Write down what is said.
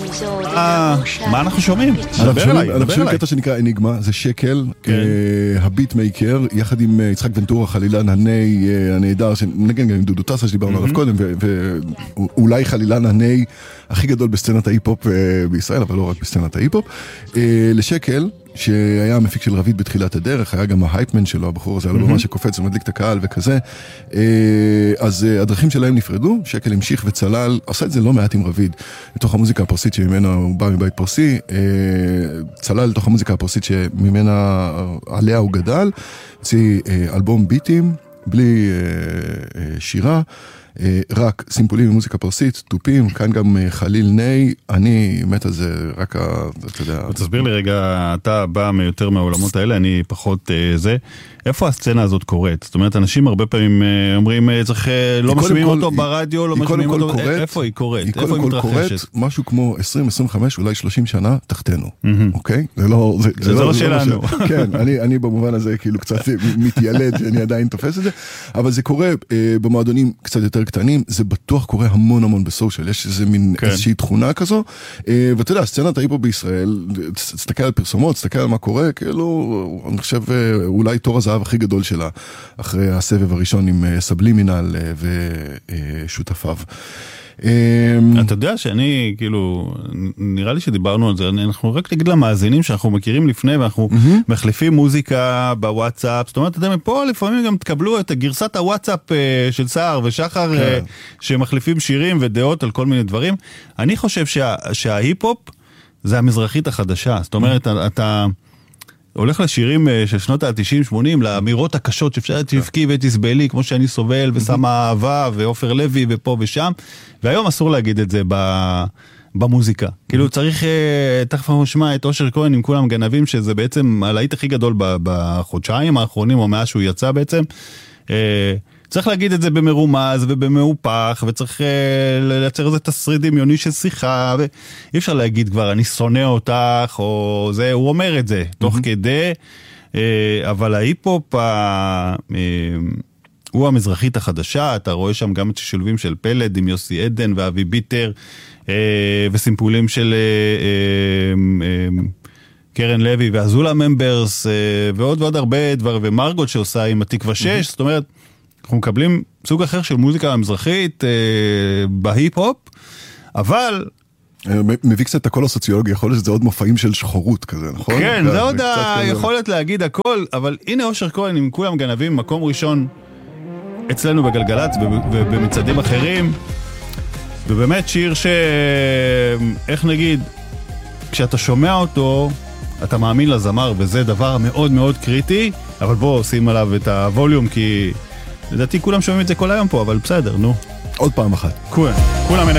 מה אנחנו שומעים? אנחנו שומעים קטע שנקרא אניגמה, זה שקל, הביט מייקר, יחד עם יצחק ונטורה, חלילן הנהדר, שנגן גם עם דודו טסה שדיברנו עליו קודם, ואולי חלילן הני הכי גדול בסצנת ההיפ-הופ בישראל, אבל לא רק בסצנת ההיפ-הופ, לשקל, שהיה המפיק של רביד בתחילת הדרך, היה גם ההייפמן שלו, הבחור הזה, על הבמה שקופץ ומדליק את הקהל וכזה. אז הדרכים שלהם נפרדו, שקל המשיך וצלל, עשה את זה לא מעט עם רביד, לתוך המוזיקה הפרסית שממנה הוא בא מבית פרסי, צלל לתוך המוזיקה הפרסית שממנה עליה הוא גדל, הוציא אלבום ביטים, בלי שירה, רק סימפולים ממוזיקה פרסית, טופים, כאן גם חליל ני, אני מת על זה, רק אתה יודע. תסביר לי רגע, אתה בא יותר מהעולמות האלה, אני פחות זה, איפה הסצנה הזאת קורית? זאת אומרת, אנשים הרבה פעמים אומרים, צריך, לא משמיעים אותו ברדיו, לא משמיעים אותו, איפה היא קורית? היא קודם כל קורית, משהו כמו 20, 25, אולי 30 שנה, תחתנו, אוקיי? זה לא שלנו. כן, אני במובן הזה כאילו קצת מתיילד, שאני עדיין תופס את זה, אבל זה קורה במועדונים קצת יותר קטנים, זה בטוח קורה המון המון בסושיאל, יש איזה מין איזושהי תכונה כזו, ואתה יודע, סצנת ההיפ הופ בישראל, תסתכל על פרסומות, תסתכל על מה קורה, כאילו, אני חושב, אולי תור הזהב הכי גדול שלה, אחרי הסבב הראשון עם סבלימינל ושותפיו. אתה יודע שאני, כאילו, נראה לי שדיברנו על זה, אנחנו רק נגיד למאזינים שאנחנו מכירים לפני, ואנחנו מחליפים מוזיקה בוואטסאפ, זאת אומרת, אתם פה לפעמים גם תקבלו את גרסת הוואטסאפ של סער ושחר, שמחליפים שירים ודעות על כל מיני דברים. אני חושב שההיפ-הופ זה המזרחית החדשה, זאת אומרת, אתה הולך לשירים של שנות ה-90-80, לאמירות הקשות שאפשר תבכי ותסבלי, כמו שאני סובל, ושמה אהבה, ואופר לוי, ופה ושם, והיום אסור להגיד את זה במוזיקה. כאילו צריך, תכף אנחנו נשמע את אושר כהן עם כולם גנבים, שזה בעצם הלהיט הכי גדול בחודשיים האחרונים, או מאז שהוא יצא בעצם, צריך להגיד את זה במרומז ובמאופח, וצריך לייצר איזה תסריט דמיוני של שיחה, ואי אפשר להגיד כבר, אני שונא אותך, או זה, הוא אומר את זה, תוך כדי, אבל ההיפ-הופ, הוא המזרחית החדשה, אתה רואה שם גם את השילובים של פלד, עם יוסי עדן ואבי ביטר, וסימפולים של קרן לוי, והזולה ממברס, ועוד ועוד הרבה דבר, ומרגות שעושה עם התקווה 6, זאת אומרת, אנחנו מקבלים סוג אחר של מוזיקה המזרחית בהיפ-הופ, אבל מביא קצת את הקול הסוציולוגי, יכול להיות שזה עוד מופעים של שחורות כזה, נכון? כן, זה עוד היכולת להגיד הכל, אבל הנה אושר כהן עם כולם גנבים, מקום ראשון אצלנו בגלגלץ ובמצעדים אחרים, ובאמת שיר איך נגיד, כשאתה שומע אותו, אתה מאמין לזמר, וזה דבר מאוד מאוד קריטי, אבל בוא שים עליו את הווליום, כי לדעתי כולם שומעים את זה כל היום פה, אבל בסדר, נו. עוד פעם אחת. כולם